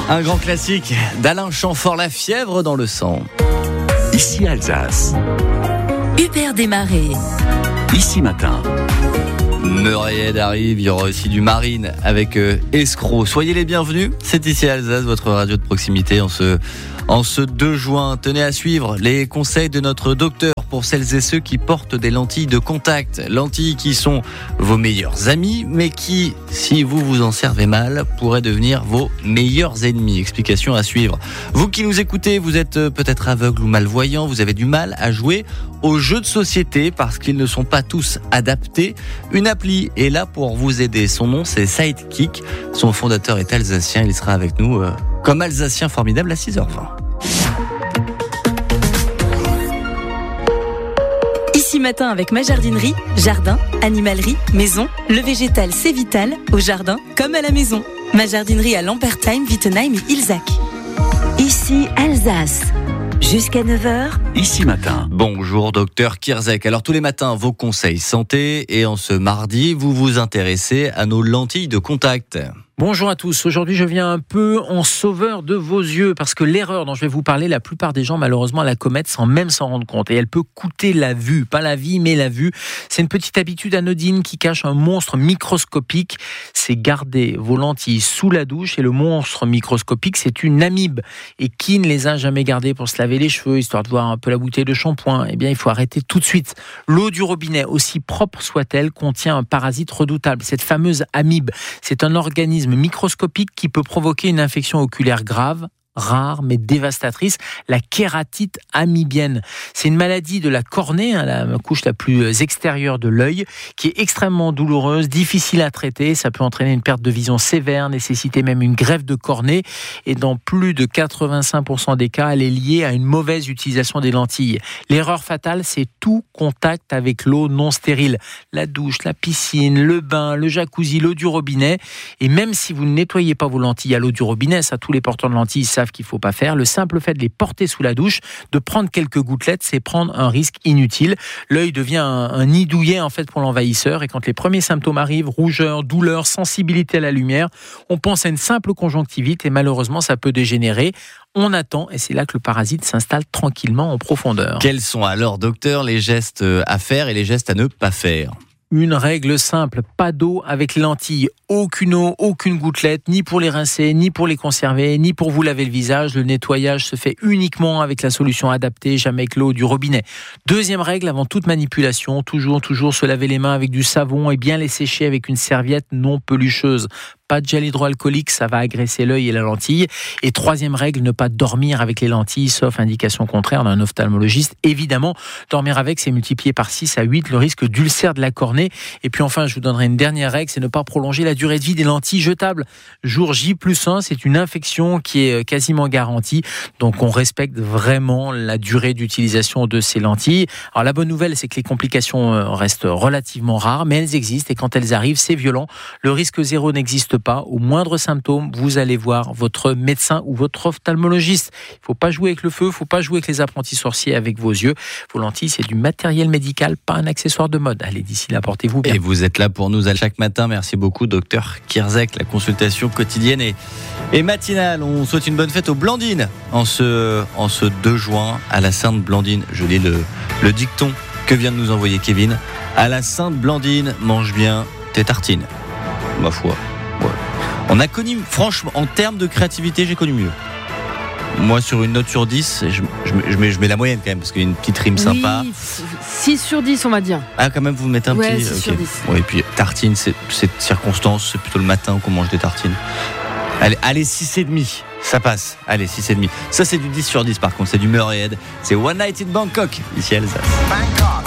Un grand classique d'Alain Chamfort, La fièvre dans le sang. Ici Alsace. Hubert Desmarais. Ici Matin. Meuried arrive, il y aura aussi du Marine avec Escroc. Soyez les bienvenus, c'est Ici Alsace, votre radio de proximité en ce 2 juin. Tenez à suivre les conseils de notre docteur pour celles et ceux qui portent des lentilles de contact. Lentilles qui sont vos meilleurs amis, mais qui, si vous vous en servez mal, pourraient devenir vos meilleurs ennemis. Explication à suivre. Vous qui nous écoutez, vous êtes peut-être aveugle ou malvoyant, vous avez du mal à jouer aux jeux de société parce qu'ils ne sont pas tous adaptés. Une appli est là pour vous aider. Son nom, c'est Sidekick. Son fondateur est alsacien. Il sera avec nous comme Alsacien formidable à 6h20. Ici Matin avec ma jardinerie, jardin, animalerie, maison. Le végétal, c'est vital, au jardin comme à la maison. Ma jardinerie à Lambertheim, Wittenheim et Ilzach. Ici Alsace. Jusqu'à 9h. Ici Matin. Bonjour docteur Kierzek. Alors tous les matins, vos conseils santé et en ce mardi, vous vous intéressez à nos lentilles de contact. Bonjour à tous, aujourd'hui je viens un peu en sauveur de vos yeux parce que l'erreur dont je vais vous parler, la plupart des gens malheureusement la commettent sans même s'en rendre compte et elle peut coûter la vue, pas la vie mais la vue. C'est une petite habitude anodine qui cache un monstre microscopique, c'est garder vos lentilles sous la douche et le monstre microscopique c'est une amibe. Et qui ne les a jamais gardées pour se laver les cheveux histoire de voir un peu la bouteille de shampoing? Eh bien il faut arrêter tout de suite. L'eau du robinet, aussi propre soit-elle, contient un parasite redoutable, cette fameuse amibe. C'est un organisme microscopique qui peut provoquer une infection oculaire grave, rare mais dévastatrice, la kératite amibienne. C'est une maladie de la cornée, la couche la plus extérieure de l'œil, qui est extrêmement douloureuse, difficile à traiter. Ça peut entraîner une perte de vision sévère, nécessiter même une greffe de cornée. Et dans plus de 85% des cas, elle est liée à une mauvaise utilisation des lentilles. L'erreur fatale, c'est tout contact avec l'eau non stérile. La douche, la piscine, le bain, le jacuzzi, l'eau du robinet. Et même si vous ne nettoyez pas vos lentilles à l'eau du robinet, ça tous les porteurs de lentilles savent qu'il ne faut pas faire. Le simple fait de les porter sous la douche, de prendre quelques gouttelettes, c'est prendre un risque inutile. L'œil devient un nid douillet en fait pour l'envahisseur et quand les premiers symptômes arrivent, rougeur, douleur, sensibilité à la lumière, on pense à une simple conjonctivite et malheureusement ça peut dégénérer. On attend et c'est là que le parasite s'installe tranquillement en profondeur. Quels sont alors, docteur, les gestes à faire et les gestes à ne pas faire ? Une règle simple, pas d'eau avec les lentilles. Aucune eau, aucune gouttelette, ni pour les rincer, ni pour les conserver, ni pour vous laver le visage. Le nettoyage se fait uniquement avec la solution adaptée, jamais avec l'eau du robinet. Deuxième règle, avant toute manipulation, toujours se laver les mains avec du savon et bien les sécher avec une serviette non pelucheuse. Pas de gel hydroalcoolique, ça va agresser l'œil et la lentille. Et troisième règle, ne pas dormir avec les lentilles, sauf indication contraire d'un ophtalmologiste. Évidemment, dormir avec, c'est multiplié par 6 à 8 le risque d'ulcère de la cornée. Et puis enfin, je vous donnerai une dernière règle, c'est ne pas prolonger la durée de vie des lentilles jetables. Jour J+1, c'est une infection qui est quasiment garantie. Donc on respecte vraiment la durée d'utilisation de ces lentilles. Alors la bonne nouvelle, c'est que les complications restent relativement rares, mais elles existent. Et quand elles arrivent, c'est violent. Le risque zéro n'existe pas. Au moindre symptôme, vous allez voir votre médecin ou votre ophtalmologiste. Il ne faut pas jouer avec le feu, il ne faut pas jouer avec les apprentis sorciers avec vos yeux. Vos lentilles, c'est du matériel médical, pas un accessoire de mode. Allez, d'ici là, portez-vous bien. Et vous êtes là pour nous chaque matin. Merci beaucoup, docteur Kierzek. La consultation quotidienne et matinale. On souhaite une bonne fête aux Blandines en ce 2 juin à la Sainte Blandine. Je lis le dicton que vient de nous envoyer Kevin. À la Sainte Blandine, mange bien tes tartines. Ma foi. Ouais. On a connu, franchement, en termes de créativité, j'ai connu mieux. Moi, sur une note sur 10, je mets la moyenne quand même, parce qu'il y a une petite rime sympa. Oui, 6 sur 10, on va dire. Ah, quand même, vous mettez un petit... 6 sur 10. Ouais, et puis, tartine, c'est circonstance, c'est plutôt le matin qu'on mange des tartines. Allez 6,5, ça passe. Allez, 6,5. Ça, c'est du 10 sur 10, par contre, c'est du Meuried. C'est One Night in Bangkok, ici à Alsace.